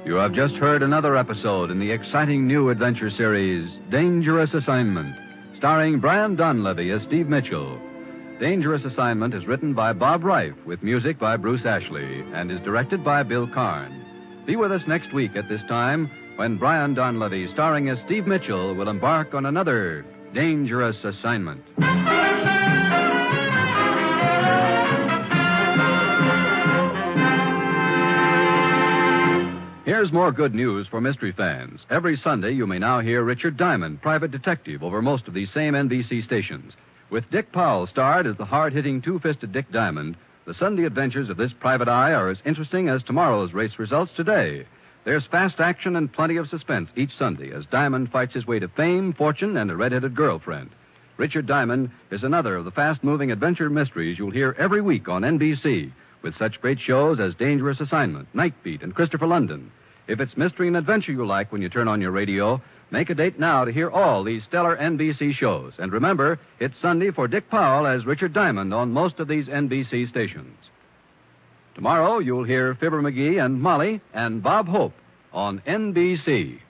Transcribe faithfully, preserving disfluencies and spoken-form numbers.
You have just heard another episode in the exciting new adventure series, Dangerous Assignment, starring Brian Donlevy as Steve Mitchell. Dangerous Assignment is written by Bob Reif, with music by Bruce Ashley, and is directed by Bill Karn. Be with us next week at this time when Brian Donlevy, starring as Steve Mitchell, will embark on another Dangerous Assignment. Here's more good news for mystery fans. Every Sunday, you may now hear Richard Diamond, private detective, over most of these same N B C stations. With Dick Powell starred as the hard-hitting, two-fisted Dick Diamond, the Sunday adventures of this private eye are as interesting as tomorrow's race results today. There's fast action and plenty of suspense each Sunday as Diamond fights his way to fame, fortune, and a red-headed girlfriend. Richard Diamond is another of the fast-moving adventure mysteries you'll hear every week on N B C, with such great shows as Dangerous Assignment, Night Beat, and Christopher London. If it's mystery and adventure you like when you turn on your radio, make a date now to hear all these stellar N B C shows. And remember, it's Sunday for Dick Powell as Richard Diamond on most of these N B C stations. Tomorrow, you'll hear Fibber McGee and Molly and Bob Hope on N B C.